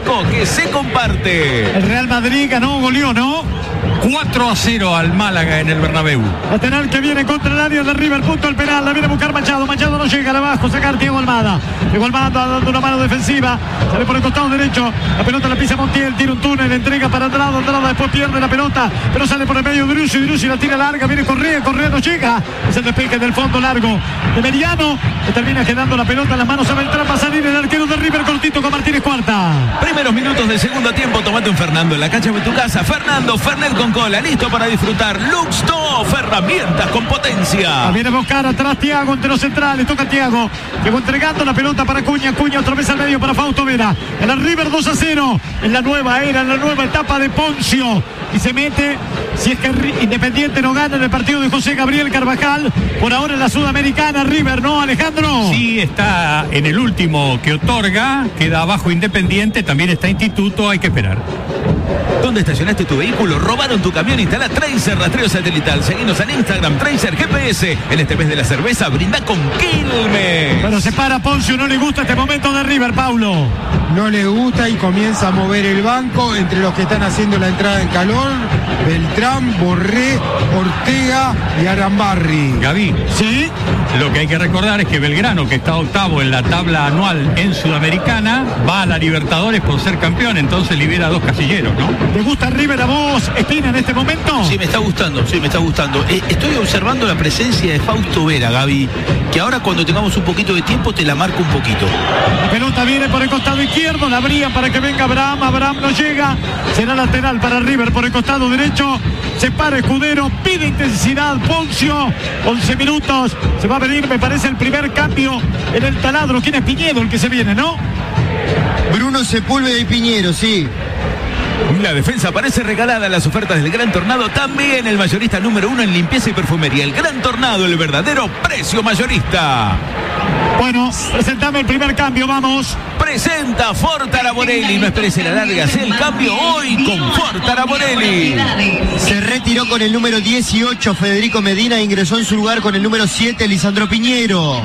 rico que se comparte. El Real Madrid ganó, goleó, ¿no? 4-0 al Málaga en el Bernabéu. Lateral que viene contra el área de River, punto el penal, la viene a buscar Machado no llega, de abajo, sacar Diego Almada dando una mano defensiva, sale por el costado derecho, la pelota la pisa Montiel, tira un túnel, entrega para Andrada después pierde la pelota, pero sale por el medio Driussi la tira larga, viene Correa no llega, es el despeje del fondo largo de Meriano, que termina quedando la pelota en las manos a Beltrán, va a salir el arquero de River cortito con Martínez Cuarta. Primeros minutos del segundo tiempo, tomate un Fernando en la cancha de tu casa. Fernando, Fernet con cola, listo para disfrutar. Luxtoff, herramientas con potencia. Viene a buscar atrás Thiago entre los centrales, toca Thiago, llegó entregando la pelota para Cuña otra vez al medio para Fausto Vera. En el River 2-0, en la nueva era, en la nueva etapa de Poncio. Y se mete, si es que Independiente no gana en el partido de José Gabriel Carvajal, por ahora en la Sudamericana, River, ¿no, Alejandro? Sí, está en el último que otorga, queda abajo Independiente, también está Instituto, hay que esperar. ¿Dónde estacionaste tu vehículo? ¿Robaron tu camión? Instala Tracer rastreo satelital. Seguinos en Instagram, Tracer GPS. En este mes de la cerveza, brinda con Quilmes. Pero se para Poncio, no le gusta este momento de River, Paulo. No le gusta y comienza a mover el banco entre los que están haciendo la entrada en calor: Beltrán, Borré, Ortega y Arambarri. Gaby, ¿sí? Lo que hay que recordar es que Belgrano, que está octavo en la tabla anual en Sudamericana, va a la Libertadores por ser campeón, entonces libera dos casilleros, ¿no? ¿Te gusta River a vos, Espina, en este momento? Sí, me está gustando. Estoy observando la presencia de Fausto Vera, Gaby, que ahora cuando tengamos un poquito de tiempo te la marco un poquito. La pelota viene por el costado izquierdo, la abrían para que venga Abraham no llega, será lateral para River por el costado derecho, se para Escudero, pide intensidad Poncio, 11 minutos, se va a venir, me parece, el primer cambio en el taladro. ¿Quién es? Piñedo el que se viene, ¿no? Bruno Sepúlveda y Piñero, sí. La defensa parece regalada a las ofertas del Gran Tornado, también el mayorista número 1 en limpieza y perfumería. El Gran Tornado, el verdadero precio mayorista. Bueno, presentame el primer cambio, vamos. Presenta Ford Araborelli. No esperes la larga, haz el cambio hoy con Ford Araborelli. Se retiró con el número 18 Federico Medina e ingresó en su lugar con el número 7 Lisandro Piñero.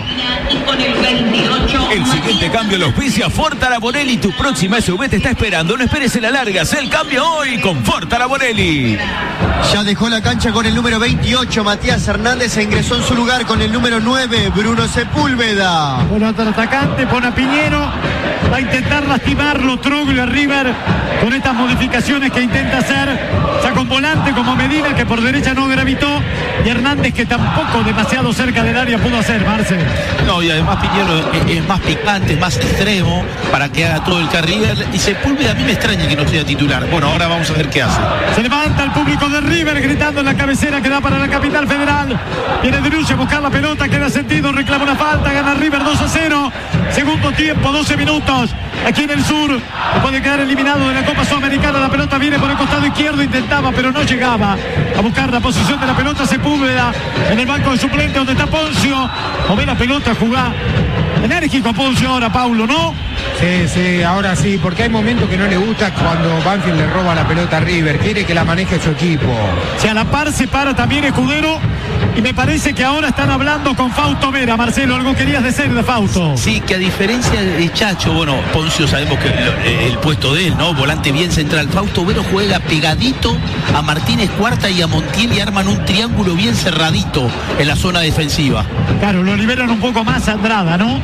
El siguiente cambio lo auspicia Ford Araborelli. Tu próxima SUV te está esperando. No esperes la larga, haz el cambio hoy con Ford Araborelli. Ya dejó la cancha con el número 28 Matías Hernández e ingresó en su lugar con el número 9 Bruno Sepúlveda. Bueno, otro atacante, pone a Piñero, va a intentar lastimarlo Troglio a River con estas modificaciones que intenta hacer, saca un volante como Medina que por derecha no gravitó y Hernández que tampoco demasiado cerca del área pudo hacer, Marce. No, y además Piñero es más picante, es más extremo para que haga todo el carril, y Sepúlveda a mí me extraña que no sea titular. Bueno, ahora vamos a ver qué hace. Se levanta el público de River gritando en la cabecera que da para la capital federal. Viene Driussi a buscar la pelota, queda sentido, reclama una falta, gana River 2-0. Segundo tiempo, 12 minutos. Aquí en el sur, puede quedar eliminado de la Copa Sudamericana. La pelota viene por el costado izquierdo, intentaba, pero no llegaba a buscar la posición de la pelota. Sepúlveda en el banco de suplente donde está Poncio. Mover la pelota, jugar enérgico a Poncio ahora, Paulo, ¿no? Sí, ahora sí, porque hay momentos que no le gusta cuando Banfield le roba la pelota a River, quiere que la maneje su equipo. Si a la par se para también Escudero, y me parece que ahora están hablando con Fausto Vera. Marcelo, algo querías decir de Fausto. Sí, que a diferencia de Chacho, bueno, Poncio sabemos que el puesto de él, ¿no? Volante bien central. Fausto Vera juega pegadito a Martínez Cuarta y a Montiel y arman un triángulo bien cerradito en la zona defensiva. Claro, lo liberan un poco más Andrada, ¿no?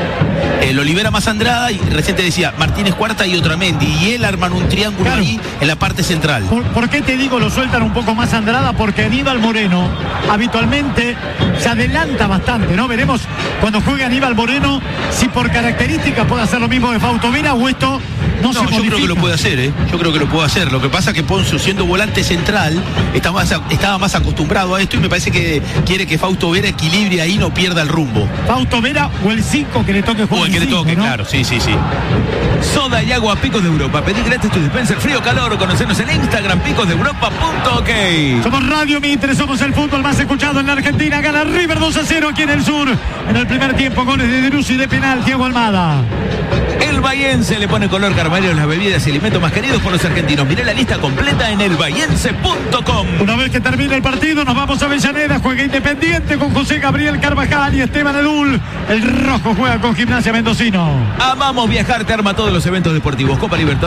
Lo libera más Andrada y recién te decía Martínez Cuarta y Otramendi, y él arman un triángulo, claro, ahí en la parte central. ¿Por qué te digo lo sueltan un poco más Andrada? Porque Aníbal Moreno habitualmente se adelanta bastante, ¿no? Veremos cuando juegue Aníbal Moreno si por características puede hacer lo mismo de Fausto Vera o esto no se modifica. Yo creo que lo puede hacer, ¿eh? Yo creo que lo puede hacer. Lo que pasa es que Poncio, siendo volante central, estaba más acostumbrado a esto, y me parece que quiere que Fausto Vera equilibre ahí, no pierda el rumbo. Fausto Vera o el 5 que le toque jugar. O el que le toque, ¿no? Claro, sí. Soda y agua Picos de Europa. Pedí gratis tu dispenser frío calor. Conocernos en Instagram, picosdeeuropa.ok. Somos Radio Mitre, somos el fútbol más escuchado en la Argentina. Gana River 2-0 aquí en el sur. En el primer tiempo, goles de Driussi, de penal, Thiago Almada. El Bahiense le pone color carvalho a las bebidas y alimentos más queridos por los argentinos. Mirá la lista completa en elbahiense.com. Una vez que termine el partido, nos vamos a Avellaneda. Juega Independiente con José Gabriel Carvajal y Esteban Edul. El rojo juega con Gimnasia Mendocino. Amamos viajar, te arma todos los eventos deportivos. Copa Libertadores.